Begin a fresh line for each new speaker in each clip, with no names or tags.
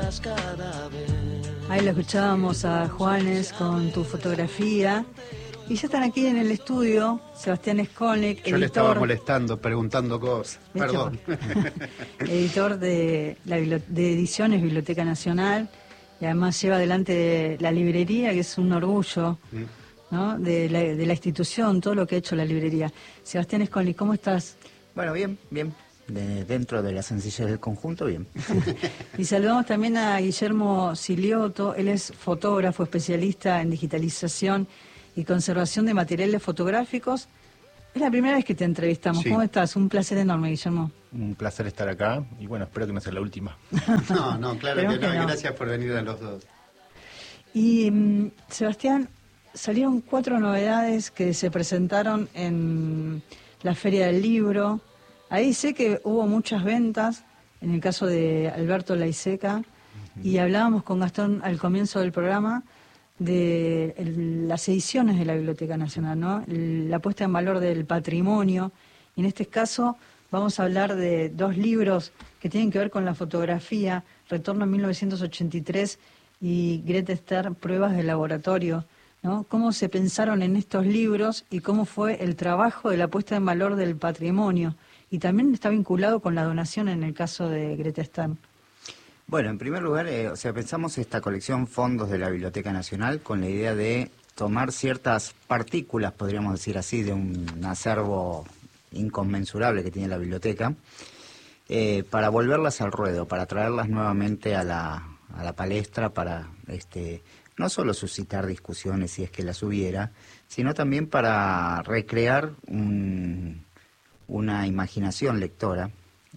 Ahí lo escuchábamos a Juanes con Tu fotografía. Y ya están aquí en el estudio Sebastián Skolnick, editor.
Yo le estaba molestando, preguntando cosas. Perdón.
Editor de Ediciones Biblioteca Nacional. Y además lleva adelante la librería, que es un orgullo, ¿no? de la institución, todo lo que ha hecho la librería. Sebastián Skolnick, ¿cómo estás?
Bueno, bien. Dentro de la sencillez del conjunto, bien.
Y saludamos también a Guillermo Silioto. Él es fotógrafo, especialista en digitalización y conservación de materiales fotográficos. Es la primera vez que te entrevistamos. Sí. ¿Cómo estás? Un placer enorme, Guillermo.
Un placer estar acá y bueno, espero que no sea la última.
No, claro que no. Gracias por venir a los dos.
Y Sebastián, salieron 4 novedades que se presentaron en la Feria del Libro. Ahí sé que hubo muchas ventas, en el caso de Alberto Laiseca, y hablábamos con Gastón al comienzo del programa de las ediciones de la Biblioteca Nacional, ¿no? La puesta en valor del patrimonio. Y en este caso vamos a hablar de 2 libros que tienen que ver con la fotografía, Retorno a 1983 y Greta Stern, Pruebas de laboratorio, ¿no? ¿Cómo se pensaron en estos libros y cómo fue el trabajo de la puesta en valor del patrimonio? Y también está vinculado con la donación en el caso de Greta Stern.
Bueno, en primer lugar, pensamos esta colección Fondos de la Biblioteca Nacional con la idea de tomar ciertas partículas, podríamos decir así, de un acervo inconmensurable que tiene la biblioteca, para volverlas al ruedo, para traerlas nuevamente a la palestra, para no solo suscitar discusiones si es que las hubiera, sino también para recrear una imaginación lectora,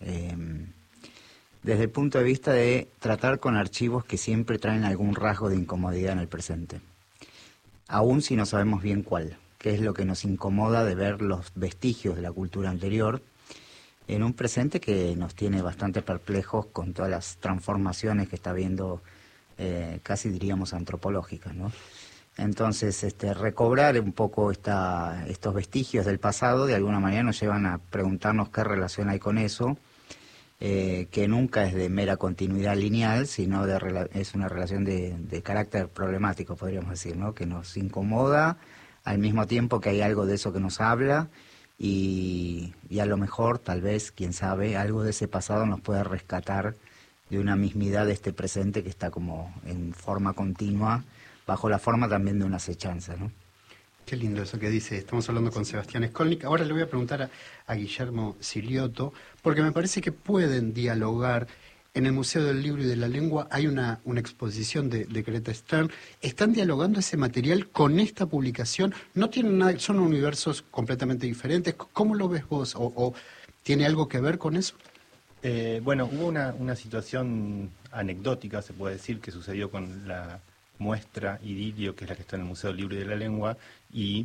desde el punto de vista de tratar con archivos que siempre traen algún rasgo de incomodidad en el presente, aún si no sabemos bien cuál, qué es lo que nos incomoda de ver los vestigios de la cultura anterior en un presente que nos tiene bastante perplejos con todas las transformaciones que está viendo, casi diríamos antropológicas, ¿no? Entonces, recobrar un poco estos vestigios del pasado de alguna manera nos llevan a preguntarnos qué relación hay con eso, que nunca es de mera continuidad lineal, sino es una relación de carácter problemático, podríamos decir, ¿no? Que nos incomoda, al mismo tiempo que hay algo de eso que nos habla, y a lo mejor, tal vez, quién sabe, algo de ese pasado nos puede rescatar de una mismidad de este presente que está como en forma continua, bajo la forma también de una acechanza, ¿no?
Qué lindo eso que dice. Estamos hablando con Sebastián Skolnick. Ahora le voy a preguntar a Guillermo Silioto, porque me parece que pueden dialogar. En el Museo del Libro y de la Lengua hay una exposición de Greta Stern. ¿Están dialogando ese material con esta publicación? ¿No tienen nada, son universos completamente diferentes? ¿Cómo lo ves vos? ¿O tiene algo que ver con eso?
Bueno, hubo una situación anecdótica, se puede decir, que sucedió con la muestra Idilio, que es la que está en el Museo del Libro y de la Lengua, y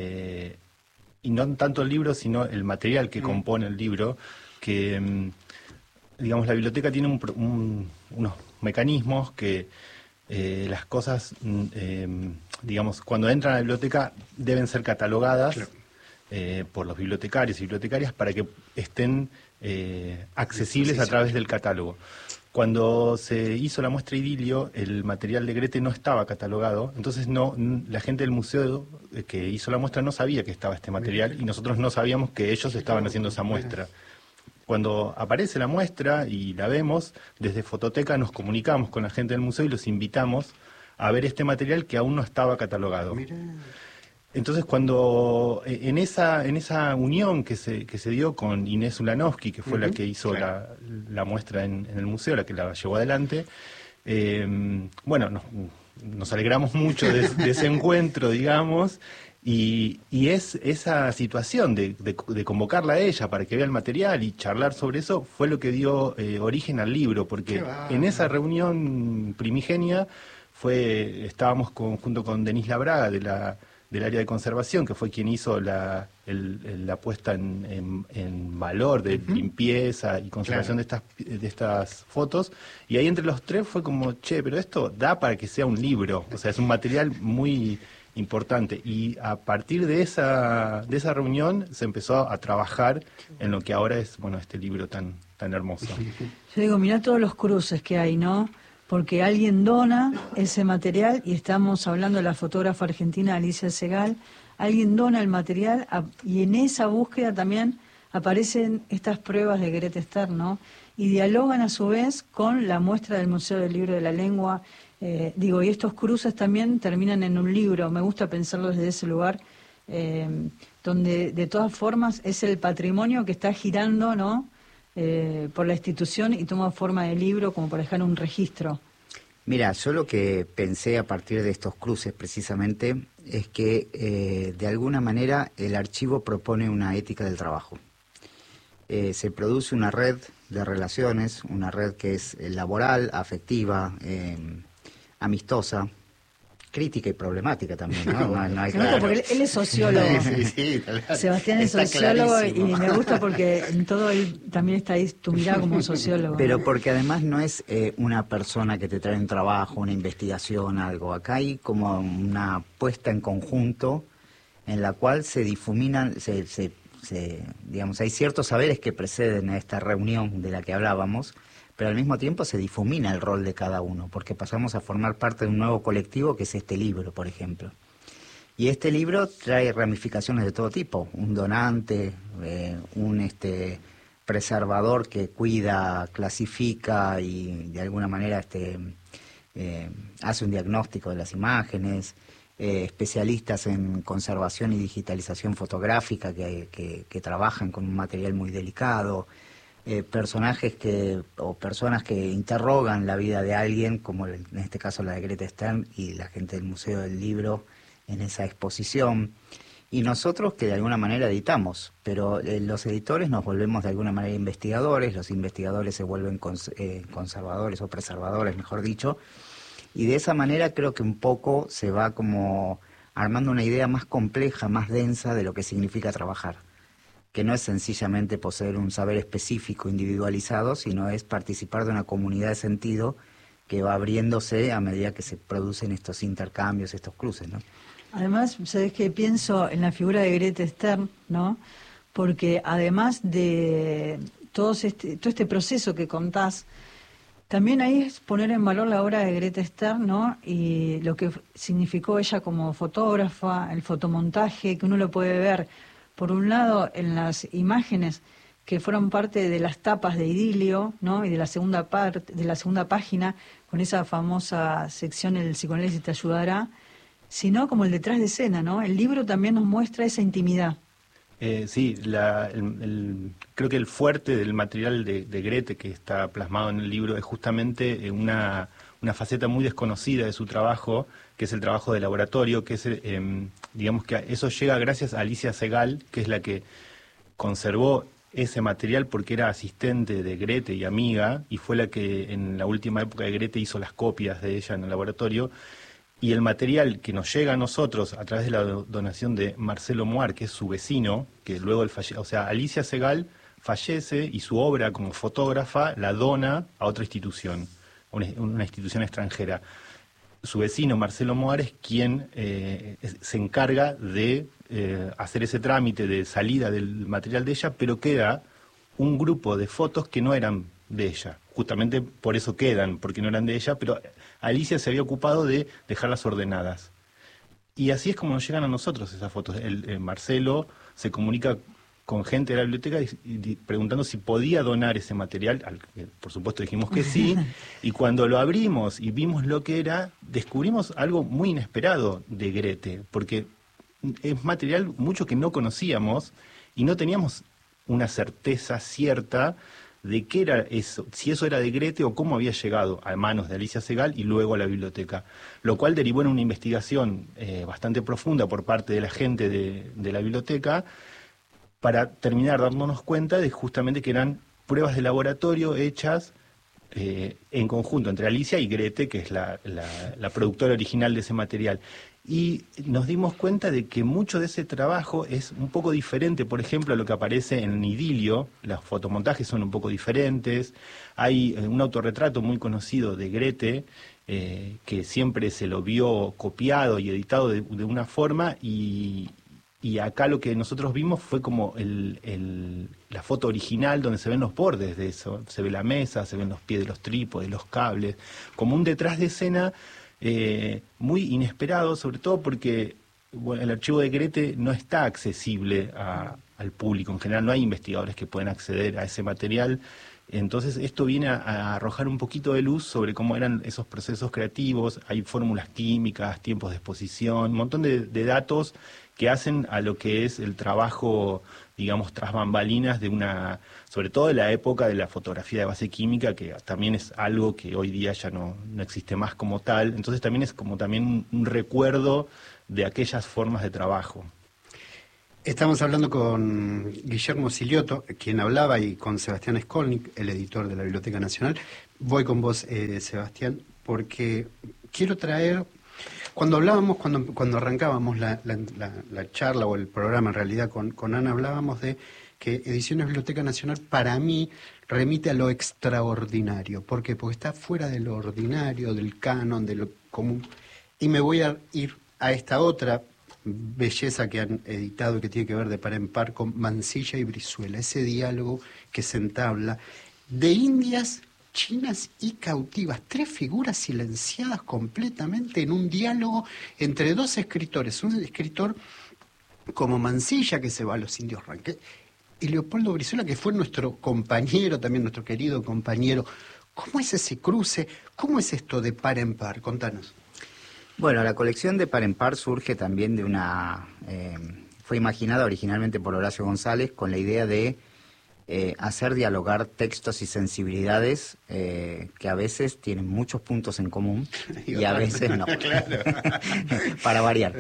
no tanto el libro, sino el material que compone el libro, que, digamos, la biblioteca tiene unos mecanismos que las cosas, digamos, cuando entran a la biblioteca deben ser catalogadas, claro, por los bibliotecarios y bibliotecarias para que estén accesibles a través del catálogo. Cuando se hizo la muestra Idilio, el material de Grete no estaba catalogado, entonces la gente del museo que hizo la muestra no sabía que estaba este material y nosotros no sabíamos que ellos estaban haciendo esa muestra. Cuando aparece la muestra y la vemos, desde Fototeca nos comunicamos con la gente del museo y los invitamos a ver este material que aún no estaba catalogado. Entonces, cuando en esa unión que se dio con Inés Ulanovsky, que fue la que hizo la muestra en el museo, la que la llevó adelante, bueno, nos alegramos mucho de ese encuentro, digamos, y es esa situación de convocarla a ella para que vea el material y charlar sobre eso fue lo que dio origen al libro, porque en esa reunión primigenia estábamos junto con Denise Labraga del área de conservación, que fue quien hizo la puesta en valor de limpieza y conservación de estas fotos, y ahí entre los tres fue como, pero esto da para que sea un libro, o sea, es un material muy importante, y a partir de esa reunión se empezó a trabajar en lo que ahora es, bueno, este libro tan hermoso.
Yo digo, mirá todos los cruces que hay, ¿no? porque alguien dona ese material, y estamos hablando de la fotógrafa argentina Alicia Segal. Alguien dona el material y en esa búsqueda también aparecen estas pruebas de Grete Stern, ¿no? Y dialogan a su vez con la muestra del Museo del Libro de la Lengua. Y estos cruces también terminan en un libro. Me gusta pensarlo desde ese lugar, donde de todas formas es el patrimonio que está girando, ¿no? Por la institución y toma forma de libro, como por dejar un registro.
Mira, yo lo que pensé a partir de estos cruces precisamente es que de alguna manera el archivo propone una ética del trabajo. Se produce una red de relaciones, una red que es laboral, afectiva, amistosa, crítica y problemática también, ¿no? No hay
Claro, porque él es sociólogo.
Sí, tal vez.
Sebastián es
Está
sociólogo
clarísimo.
y me gusta porque en todo él también está ahí tu mirada como sociólogo.
Pero porque además no es una persona que te trae un trabajo, una investigación, algo. Acá hay como una puesta en conjunto en la cual se difuminan, digamos, hay ciertos saberes que preceden a esta reunión de la que hablábamos, pero al mismo tiempo se difumina el rol de cada uno, porque pasamos a formar parte de un nuevo colectivo que es este libro, por ejemplo. Y este libro trae ramificaciones de todo tipo, un donante, un preservador que cuida, clasifica y de alguna manera hace un diagnóstico de las imágenes, especialistas en conservación y digitalización fotográfica que trabajan con un material muy delicado, personas que interrogan la vida de alguien, como en este caso la de Grete Stern y la gente del Museo del Libro en esa exposición, y nosotros que de alguna manera editamos, pero los editores nos volvemos de alguna manera investigadores, los investigadores se vuelven conservadores o preservadores, mejor dicho, y de esa manera creo que un poco se va como armando una idea más compleja, más densa de lo que significa trabajar, que no es sencillamente poseer un saber específico, individualizado, sino es participar de una comunidad de sentido que va abriéndose a medida que se producen estos intercambios, estos cruces, ¿no?
Además, ¿sabés qué? Pienso en la figura de Grete Stern, ¿no? Porque además de todo este proceso que contás, también ahí es poner en valor la obra de Grete Stern, ¿no? Y lo que significó ella como fotógrafa, el fotomontaje, que uno lo puede ver, por un lado, en las imágenes que fueron parte de las tapas de Idilio, ¿no? Y de la segunda página, con esa famosa sección El psicoanálisis te ayudará, sino como el detrás de escena, ¿no? El libro también nos muestra esa intimidad.
Sí, creo que el fuerte del material de Grete que está plasmado en el libro es justamente una faceta muy desconocida de su trabajo, que es el trabajo de laboratorio, que es, digamos que eso llega gracias a Alicia Segal, que es la que conservó ese material porque era asistente de Grete y amiga, y fue la que en la última época de Grete hizo las copias de ella en el laboratorio. Y el material que nos llega a nosotros a través de la donación de Marcelo Moar, que es su vecino, que luego o sea, Alicia Segal fallece y su obra como fotógrafa la dona a otra institución, una institución extranjera. Su vecino Marcelo Moar es quien se encarga de hacer ese trámite de salida del material de ella, pero queda un grupo de fotos que no eran de ella. Justamente por eso quedan, porque no eran de ella, pero Alicia se había ocupado de dejarlas ordenadas. Y así es como nos llegan a nosotros esas fotos. Marcelo se comunica con gente de la biblioteca preguntando si podía donar ese material, al que por supuesto dijimos que sí, y cuando lo abrimos y vimos lo que era, descubrimos algo muy inesperado de Grete, porque es material mucho que no conocíamos y no teníamos una certeza cierta de qué era eso, si eso era de Grete o cómo había llegado a manos de Alicia Segal y luego a la biblioteca, lo cual derivó en una investigación bastante profunda por parte de la gente de la biblioteca para terminar dándonos cuenta de justamente que eran pruebas de laboratorio hechas en conjunto entre Alicia y Grete, que es la productora original de ese material. Y nos dimos cuenta de que mucho de ese trabajo es un poco diferente, por ejemplo, a lo que aparece en Idilio. Los fotomontajes son un poco diferentes. Hay un autorretrato muy conocido de Grete, que siempre se lo vio copiado y editado de una forma, y y acá lo que nosotros vimos fue como la foto original donde se ven los bordes de eso, se ve la mesa, se ven los pies de los trípodes, los cables, como un detrás de escena muy inesperado, sobre todo porque bueno, el archivo de Grete no está accesible al público, en general no hay investigadores que puedan acceder a ese material. Entonces esto viene a arrojar un poquito de luz sobre cómo eran esos procesos creativos, hay fórmulas químicas, tiempos de exposición, un montón de datos que hacen a lo que es el trabajo, digamos, tras bambalinas sobre todo de la época de la fotografía de base química, que también es algo que hoy día ya no existe más como tal, entonces también es como también un recuerdo de aquellas formas de trabajo.
Estamos hablando con Guillermo Silioto, quien hablaba, y con Sebastián Skolnik, el editor de la Biblioteca Nacional. Voy con vos, Sebastián, porque quiero traer, cuando arrancábamos la charla o el programa en realidad con Ana, hablábamos de que Ediciones Biblioteca Nacional para mí remite a lo extraordinario. ¿Por qué? Porque está fuera de lo ordinario, del canon, de lo común. Y me voy a ir a esta otra belleza que han editado y que tiene que ver de par en par con Mansilla y Brizuela, ese diálogo que se entabla de indias, chinas y cautivas, tres figuras silenciadas completamente en un diálogo entre dos escritores, un escritor como Mansilla, que se va a los indios ranqueños, y Leopoldo Brizuela, que fue nuestro compañero, también nuestro querido compañero. ¿Cómo es ese cruce? ¿Cómo es esto de par en par? Contanos.
Bueno, la colección de par en par surge también de fue imaginada originalmente por Horacio González con la idea de hacer dialogar textos y sensibilidades que a veces tienen muchos puntos en común y a veces no. Para variar.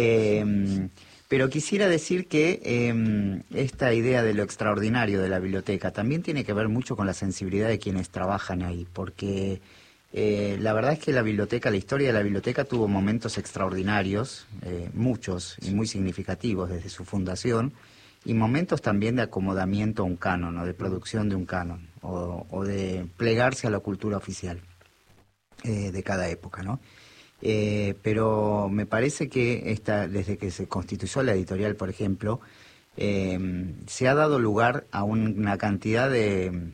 Pero quisiera decir que esta idea de lo extraordinario de la biblioteca también tiene que ver mucho con la sensibilidad de quienes trabajan ahí, porque la verdad es que la historia de la biblioteca tuvo momentos extraordinarios, muchos y muy significativos desde su fundación, y momentos también de acomodamiento a un canon, o de producción de un canon, o de plegarse a la cultura oficial de cada época, ¿no? Pero me parece que desde que se constituyó la editorial, por ejemplo, se ha dado lugar a una cantidad de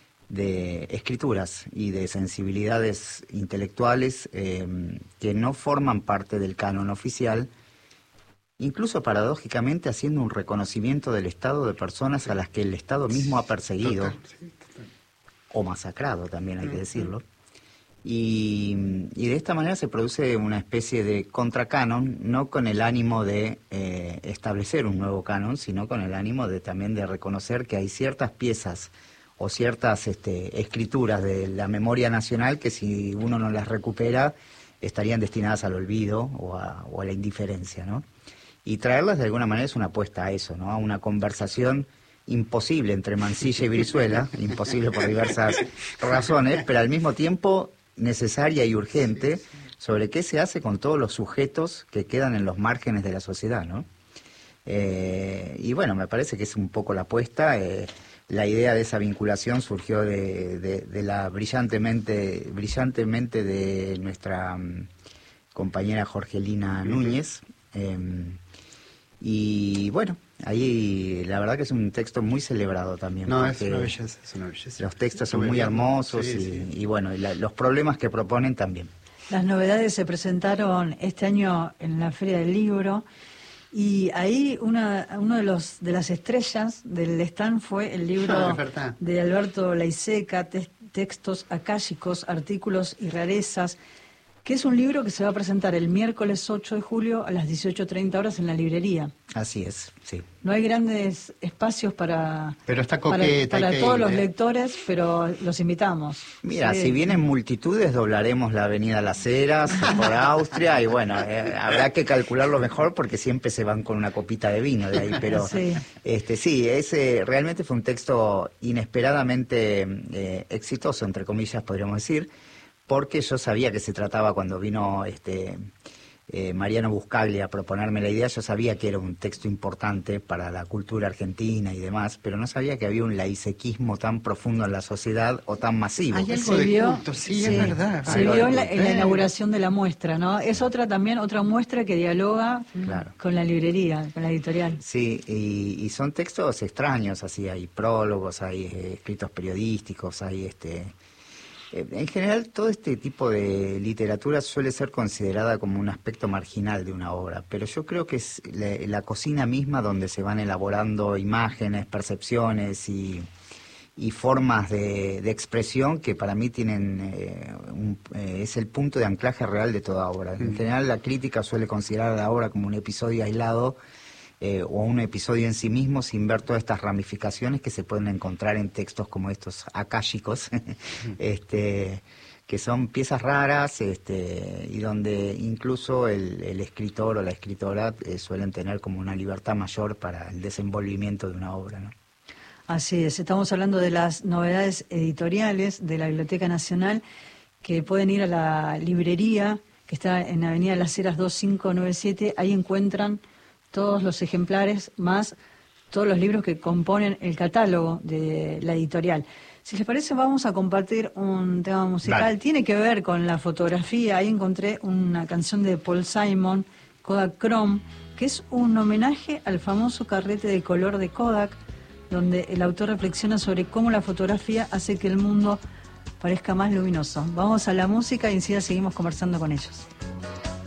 escrituras y de sensibilidades intelectuales que no forman parte del canon oficial, incluso paradójicamente haciendo un reconocimiento del Estado de personas a las que el Estado mismo ha perseguido o masacrado, también hay que decirlo. Y de esta manera se produce una especie de contracanon, no con el ánimo de establecer un nuevo canon, sino con el ánimo también de reconocer que hay ciertas piezas o ciertas escrituras de la memoria nacional que si uno no las recupera estarían destinadas al olvido o a la indiferencia, ¿no? Y traerlas de alguna manera es una apuesta a eso, ¿no? A una conversación imposible entre Mansilla y Brizuela, imposible por diversas razones, pero al mismo tiempo necesaria y urgente sobre qué se hace con todos los sujetos que quedan en los márgenes de la sociedad, ¿no? Y bueno, me parece que es un poco la apuesta. La idea de esa vinculación surgió de la brillantemente de nuestra compañera Jorgelina Núñez. Y bueno, ahí la verdad que es un texto muy celebrado también.
No, es una belleza, es una belleza.
Los textos son muy hermosos y bueno, los problemas que proponen también.
Las novedades se presentaron este año en la Feria del Libro. Y ahí uno de las estrellas del stand fue el libro de Alberto Laiseca, Textos Akáshicos, Artículos y Rarezas, que es un libro que se va a presentar el miércoles 8 de julio a las 18:30 horas en la librería.
Así es, sí.
No hay grandes espacios para
todos
los lectores, pero los invitamos.
Mira,
sí.
Si vienen multitudes, doblaremos la avenida Las Heras por Austria y bueno, habrá que calcularlo mejor porque siempre se van con una copita de vino de ahí, pero
sí,
realmente fue un texto inesperadamente exitoso, entre comillas podríamos decir, porque yo sabía que se trataba cuando vino Mariano Buscaglia a proponerme la idea, yo sabía que era un texto importante para la cultura argentina y demás, pero no sabía que había un laicequismo tan profundo en la sociedad o tan masivo.
Hay algo de culto, sí, es verdad.
Se vio en la inauguración de la muestra, ¿no? Es otra muestra que dialoga con la librería, con la editorial.
Sí, y son textos extraños, así, hay prólogos, hay escritos periodísticos, hay en general, todo este tipo de literatura suele ser considerada como un aspecto marginal de una obra, pero yo creo que es la cocina misma donde se van elaborando imágenes, percepciones y formas de expresión que para mí tienen es el punto de anclaje real de toda obra. En general, la crítica suele considerar a la obra como un episodio aislado, o un episodio en sí mismo, sin ver todas estas ramificaciones que se pueden encontrar en textos como estos akáshicos, que son piezas raras, y donde incluso el escritor o la escritora suelen tener como una libertad mayor para el desenvolvimiento de una obra, ¿no?
Así es, estamos hablando de las novedades editoriales de la Biblioteca Nacional, que pueden ir a la librería, que está en Avenida Las Heras 2597, ahí encuentran todos los ejemplares, más todos los libros que componen el catálogo de la editorial. Si les parece, vamos a compartir un tema musical. Vale. Tiene que ver con la fotografía. Ahí encontré una canción de Paul Simon, Kodachrome, que es un homenaje al famoso carrete de color de Kodak, donde el autor reflexiona sobre cómo la fotografía hace que el mundo parezca más luminoso. Vamos a la música y enseguida seguimos conversando con ellos.